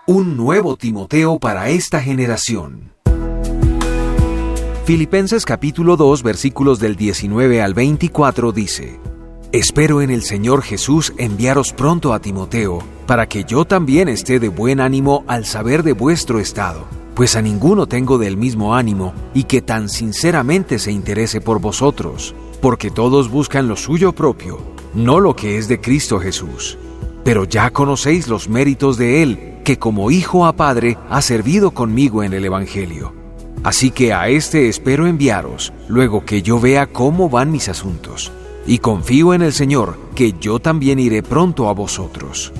Un nuevo Timoteo para esta generación. Filipenses capítulo 2, versículos del 19 al 24 dice: Espero en el Señor Jesús enviaros pronto a Timoteo, para que yo también esté de buen ánimo al saber de vuestro estado, pues a ninguno tengo del mismo ánimo, y que tan sinceramente se interese por vosotros, porque todos buscan lo suyo propio, no lo que es de Cristo Jesús. Pero ya conocéis los méritos de Él, que como hijo a padre ha servido conmigo en el Evangelio. Así que a este espero enviaros, luego que yo vea cómo van mis asuntos. Y confío en el Señor, que yo también iré pronto a vosotros.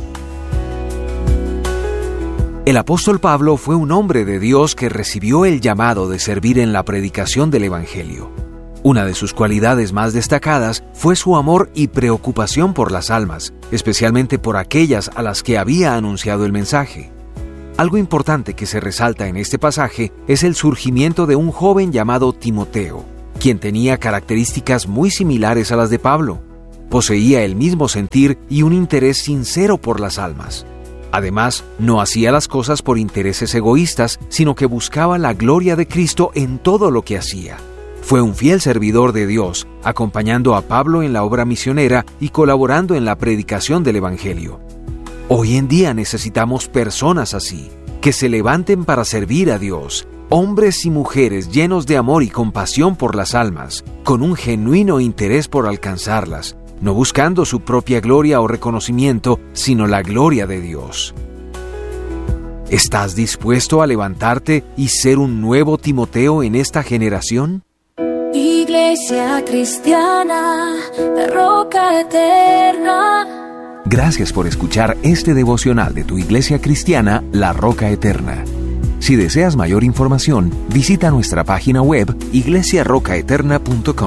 El apóstol Pablo fue un hombre de Dios que recibió el llamado de servir en la predicación del Evangelio. Una de sus cualidades más destacadas fue su amor y preocupación por las almas, especialmente por aquellas a las que había anunciado el mensaje. Algo importante que se resalta en este pasaje es el surgimiento de un joven llamado Timoteo, quien tenía características muy similares a las de Pablo. Poseía el mismo sentir y un interés sincero por las almas. Además, no hacía las cosas por intereses egoístas, sino que buscaba la gloria de Cristo en todo lo que hacía. Fue un fiel servidor de Dios, acompañando a Pablo en la obra misionera y colaborando en la predicación del Evangelio. Hoy en día necesitamos personas así, que se levanten para servir a Dios, hombres y mujeres llenos de amor y compasión por las almas, con un genuino interés por alcanzarlas, no buscando su propia gloria o reconocimiento, sino la gloria de Dios. ¿Estás dispuesto a levantarte y ser un nuevo Timoteo en esta generación? Iglesia Cristiana, la Roca Eterna. Gracias por escuchar este devocional de tu Iglesia Cristiana, La Roca Eterna. Si deseas mayor información, visita nuestra página web iglesiarrocaeterna.com.